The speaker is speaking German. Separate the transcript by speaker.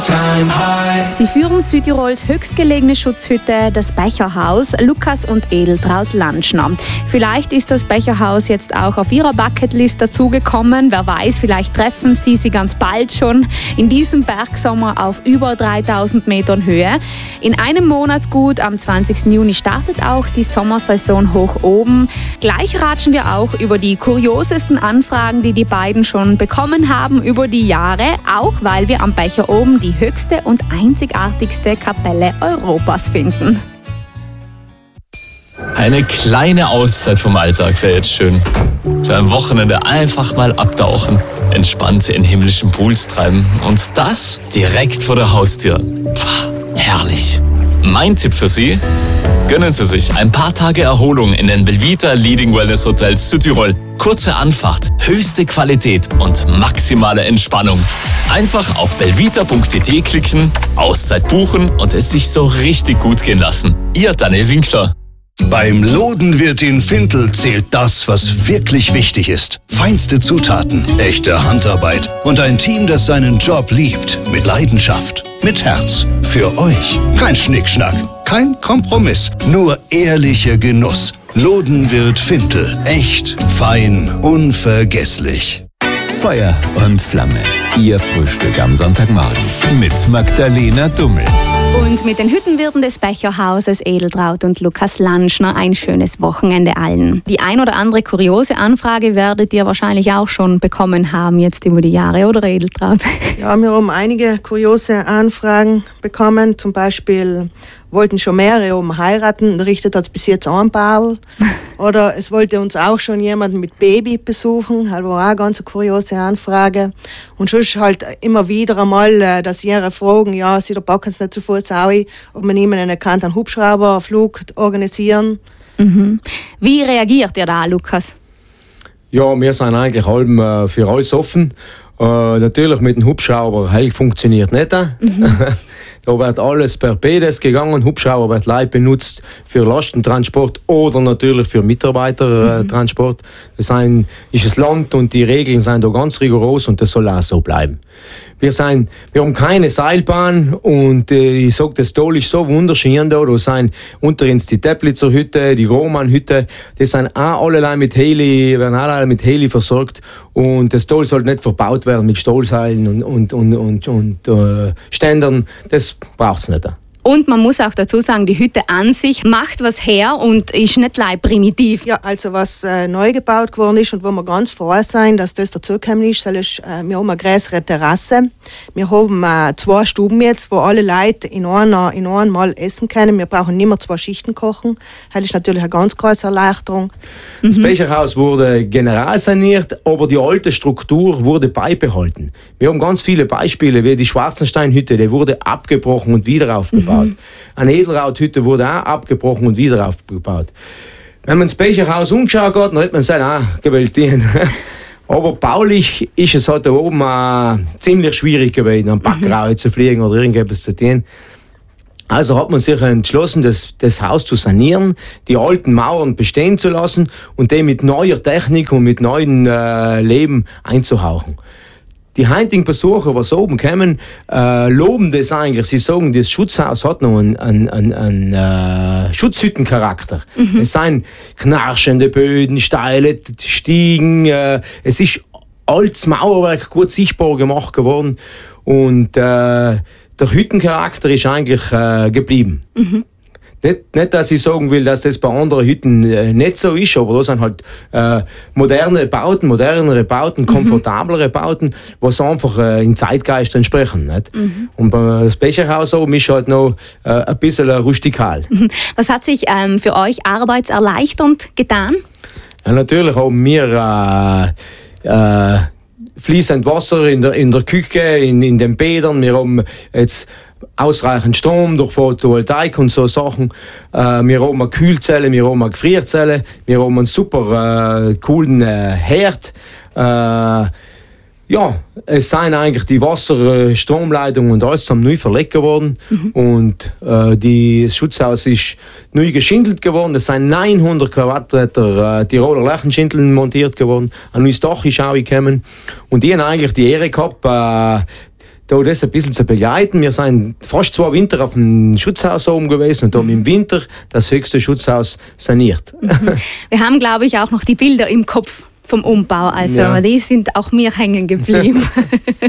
Speaker 1: Sie führen Südtirols höchstgelegene Schutzhütte, das Becherhaus, Lukas und Edeltraud Lantschner. Vielleicht ist das Becherhaus jetzt auch auf Ihrer Bucketlist dazugekommen. Wer weiß, vielleicht treffen Sie ganz bald schon in diesem Bergsommer auf über 3000 Metern Höhe. In einem Monat gut, am 20. Juni startet auch die Sommersaison hoch oben. Gleich ratschen wir auch über die kuriosesten Anfragen, die beiden schon bekommen haben über die Jahre, auch weil wir am Becher oben die höchste und einzigartigste Kapelle Europas finden.
Speaker 2: Eine kleine Auszeit vom Alltag wäre jetzt schön. Für ein Wochenende einfach mal abtauchen, entspannt in himmlischen Pools treiben und das direkt vor der Haustür. Pah, herrlich. Mein Tipp für Sie: gönnen Sie sich ein paar Tage Erholung in den Belvita Leading Wellness Hotels Südtirol. Kurze Anfahrt, höchste Qualität und maximale Entspannung. Einfach auf belvita.at klicken, Auszeit buchen und es sich so richtig gut gehen lassen. Ihr Daniel Winkler.
Speaker 3: Beim Lodenwirt in Fintel zählt das, was wirklich wichtig ist. Feinste Zutaten, echte Handarbeit und ein Team, das seinen Job liebt. Mit Leidenschaft, mit Herz. Für euch. Kein Schnickschnack, kein Kompromiss, nur ehrlicher Genuss. Lodenwirt Fintel. Echt, fein, unvergesslich.
Speaker 4: Feuer und Flamme. Ihr Frühstück am Sonntagmorgen mit Magdalena Dummel.
Speaker 1: Und mit den Hüttenwirten des Becherhauses Edeltraud und Lukas Lantschner ein schönes Wochenende allen. Die ein oder andere kuriose Anfrage werdet ihr wahrscheinlich auch schon bekommen haben jetzt über die Jahre, oder Edeltraud?
Speaker 5: Ja, wir haben einige kuriose Anfragen bekommen. Zum Beispiel wollten schon mehrere oben heiraten, richtet hat es bis jetzt ein Paar. Oder es wollte uns auch schon jemand mit Baby besuchen, das war auch eine ganz kuriose Anfrage. Und sonst halt immer wieder einmal, dass ihre fragen, ja, sie packen es nicht zu Fuß auch, ob man jemanden kann, einen Hubschrauberflug organisieren.
Speaker 1: Mhm. Wie reagiert ihr da, Lukas?
Speaker 6: Ja, wir sind eigentlich für alles offen. Natürlich mit dem Hubschrauber, funktioniert nicht. Da wird alles per PDS gegangen. Hubschrauber wird leicht benutzt für Lastentransport oder natürlich für Mitarbeitertransport. Das ist das Land und die Regeln sind da ganz rigoros und das soll auch so bleiben. Wir haben keine Seilbahn und ich sag, das Tal ist so wunderschön da. Da sind unter uns die Teplitzer Hütte, die Grohmann-Hütte. Die sind auch alle mit Heli versorgt und das Tal soll nicht verbaut werden mit Stahlseilen und Ständern. Das braucht's nicht.
Speaker 1: Und man muss auch dazu sagen, die Hütte an sich macht was her und ist nicht primitiv.
Speaker 5: Ja, also was neu gebaut geworden ist und wo wir ganz froh sind, dass das dazugekommen ist, wir haben eine größere Terrasse. Wir haben 2 Stuben jetzt, wo alle Leute in einem Mal essen können. Wir brauchen nicht mehr 2 Schichten kochen. Das ist natürlich eine ganz große Erleichterung.
Speaker 6: Das Becherhaus wurde generalsaniert, aber die alte Struktur wurde beibehalten. Wir haben ganz viele Beispiele, wie die Schwarzensteinhütte, die wurde abgebrochen und wieder aufgebaut. Eine Edeltraud-Hütte wurde auch abgebrochen und wieder aufgebaut. Wenn man das Becherhaus umgeschaut hat, dann hat man gesagt, gewählt den. Aber baulich ist es halt da oben ziemlich schwierig gewesen, am Backrau zu fliegen oder irgendetwas zu tun. Also hat man sich entschlossen, das Haus zu sanieren, die alten Mauern bestehen zu lassen und die mit neuer Technik und mit neuen Leben einzuhauchen. Die heutigen Besucher, was oben kommen, loben das eigentlich. Sie sagen, das Schutzhaus hat noch einen Schutzhüttencharakter. Es sind knarschende Böden, steile Stiegen. Es ist altes Mauerwerk gut sichtbar gemacht geworden. Und der Hüttencharakter ist eigentlich geblieben. Nicht, dass ich sagen will, dass das bei anderen Hütten nicht so ist, aber da sind halt modernere Bauten, komfortablere Bauten, was einfach im Zeitgeist entsprechen. Nicht? Und das Becherhaus oben ist halt noch ein bisschen rustikal.
Speaker 1: Was hat sich für euch arbeitserleichternd getan?
Speaker 6: Ja, natürlich haben wir fließend Wasser in der Küche, in den Bädern. Wir haben jetzt ausreichend Strom durch Photovoltaik und so Sachen. Wir haben eine Kühlzelle, wir haben eine Gefrierzelle, wir haben einen super coolen Herd. Ja, es sind eigentlich die Wasserstromleitungen und alles neu verlegt geworden. Und das Schutzhaus ist neu geschindelt geworden. Es sind 900 Quadratmeter Tiroler Lechenschindeln montiert geworden. Ein neues Dach ist auch gekommen. Und die haben eigentlich die Ehre gehabt, da das ein bisschen zu begleiten. Wir sind fast 2 Winter auf dem Schutzhaus oben gewesen und haben im Winter das höchste Schutzhaus saniert.
Speaker 1: Wir haben, glaube ich, auch noch die Bilder im Kopf vom Umbau. Also
Speaker 6: Ja.
Speaker 1: die sind auch mir hängen geblieben.